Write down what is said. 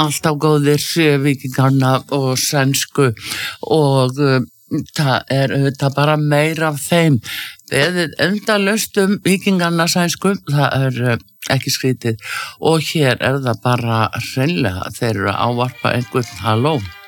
alltaf góðir vikingarna og sænsku og það auðvitað bara meira af þeim. Beðið endalaust vikingarna sænsku, það ekki skrítið og hér það bara hreinlega þeir eru að ávarpa einhvern halló.